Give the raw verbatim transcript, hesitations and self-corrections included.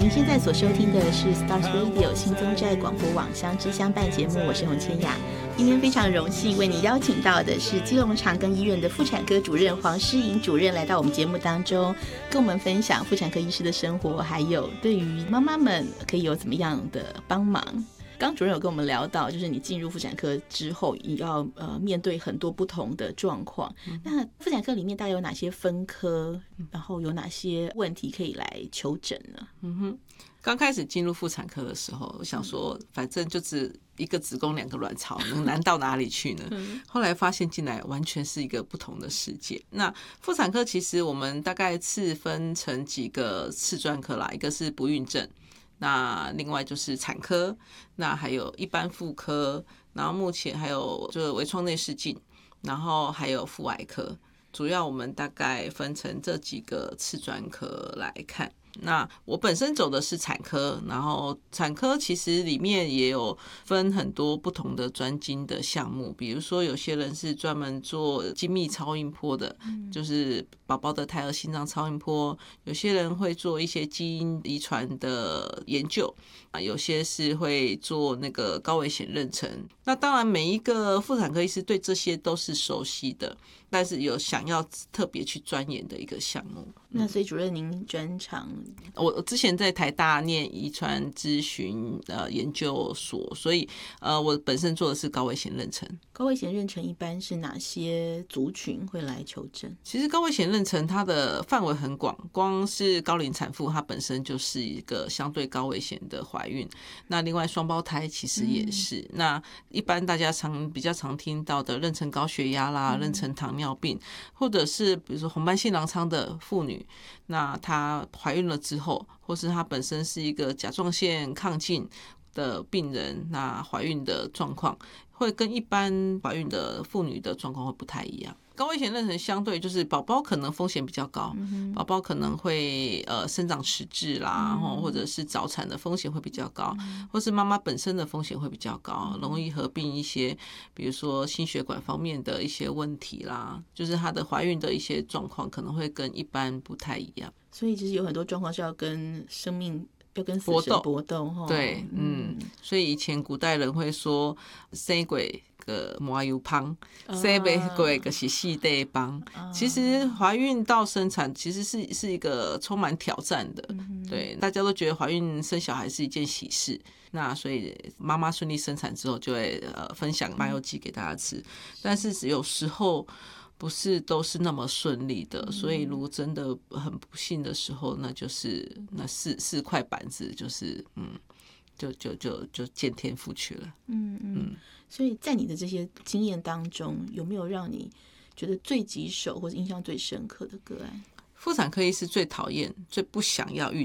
您现在所收听的是 Stars Radio 新宗寨广播网乡之相伴节目，我是洪千雅。今天非常荣幸为你邀请到的是基隆长庚医院的妇产科主任黄诗莹主任来到我们节目当中，跟我们分享妇产科医师的生活，还有对于妈妈们可以有怎么样的帮忙。刚主任有跟我们聊到，就是你进入妇产科之后，也要呃面对很多不同的状况。嗯、那妇产科里面大概有哪些分科，然后有哪些问题可以来求诊呢？ 嗯哼，刚开始进入妇产科的时候，我想说，反正就只一个子宫两个卵巢，能难到哪里去呢？后来发现进来完全是一个不同的世界。那妇产科其实我们大概次分成几个次专科啦，一个是不孕症。那另外就是产科，那还有一般妇科，然后目前还有就是微创内视镜，然后还有妇癌科，主要我们大概分成这几个次专科来看。那我本身走的是产科，然后产科其实里面也有分很多不同的专精的项目，比如说有些人是专门做精密超音波的，就是宝宝的胎儿心脏超音波，有些人会做一些基因遗传的研究，有些是会做那个高危险妊娠。那当然每一个妇产科医师对这些都是熟悉的，但是有想要特别去钻研的一个项目。 那所以主任您专长， 我之前在台大念遗传咨询呃研究所，所以呃我本身做的是高危险妊娠。 高危险妊娠一般是哪些族群会来求诊？ 其实高危险妊娠它的范围很广，光是高龄产妇它本身就是一个相对高危险的怀孕，那另外双胞胎其实也是、嗯、那一般大家常比较常听到的妊娠高血压啦、妊娠糖尿病，或者是比如说红斑性狼疮的妇女，那她怀孕了之后，或是她本身是一个甲状腺亢进的病人，那怀孕的状况会跟一般怀孕的妇女的状况会不太一样。高危险妊娠相对就是宝宝可能风险比较高，宝宝可能会呃生长迟滞啦，嗯、或者是早产的风险会比较高，嗯、或是妈妈本身的风险会比较高，容易合并一些比如说心血管方面的一些问题啦，就是她的怀孕的一些状况可能会跟一般不太一样。 所以其实有很多状况是要跟生命要跟死神搏斗。 对，嗯，所以以前古代人会说生过个麻油芳，生不过就是四地帮。其实怀孕到生产其实是是一个充满挑战的，嗯、对，大家都觉得怀孕生小孩是一件喜事。那所以妈妈顺利生产之后就会呃分享麻油鸡给大家吃，但是有时候不是都是那么顺利的，所以如果真的很不幸的时候，那就是那四四块板子就是嗯，就就就就见天赋去了。 嗯嗯。所以在你的这些经验当中，有没有让你觉得最棘手或者印象最深刻的个案？ 妇产科医师最讨厌、最不想要遇